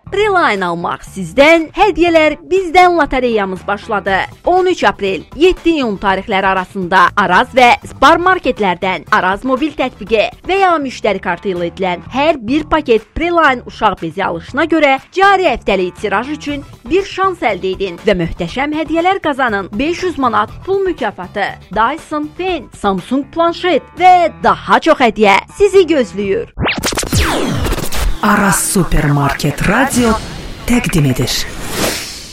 Preline almaq sizdən, hədiyyələr bizdən lotereyamız başladı. 13 aprel, 7 iyun tarixləri arasında Araz və Spar marketlərdən Araz mobil tətbiqi və ya müştəri kartı ilə edilən hər bir paket Preline uşaq bezi alışına görə cari həftəlik tiraj üçün bir şans əldə edin və möhtəşəm hədiyyələr qazanın. 500 manat pul mükafatı, Dyson Pen, Samsung planşet və daha çox hədiyyə sizi gözləyir. Araz Supermarket Radio təqdim edir.